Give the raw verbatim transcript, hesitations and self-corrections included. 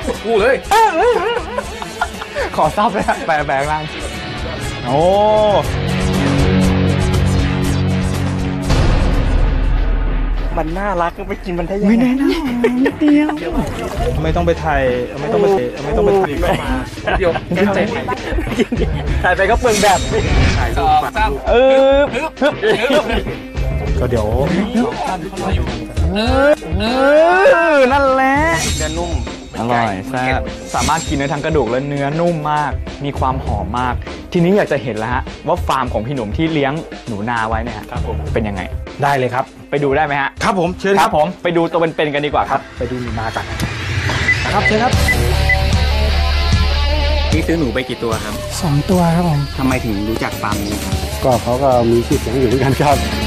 กูเลยขอซับเลยแปลแปลงร่างโอ้มันน่ารักก็ไปกินมันได้ยังไงไม่ได้นะนิดเดียวไม่ต้องไปถ่ายไม่ต้องไปไม่ต้องไปถ่ายก็มาเดี๋ยวแก้ใจไปถ่ายไปก็เปลืองแบบสองสามเออก็เดี๋ยวเออนั่นแหละเนื้อนุ่มอร่อยแซ่บสามารถกินได้ทั้งกระดูกและเนื้อนุ่มมากมีความหอมมากทีนี้อยากจะเห็นแล้วฮะว่าฟาร์มของพี่หนุ่มที่เลี้ยงหนูนาไว้เนี่ยครับผมเป็นยังไงได้เลยครับไปดูได้ไหมฮะครับผมเชิญครับผมไปดูตัวเป็นๆกันดีกว่าครับไปดูหนูนากันครับเชิญครับนี่ซื้อหนูไปกี่ตัวครับสองตัวครับผมทำไมถึงรู้จักฟาร์มนี้ครับก็เขาก็มีชื่อเสียงอยู่เหมือนกันครับ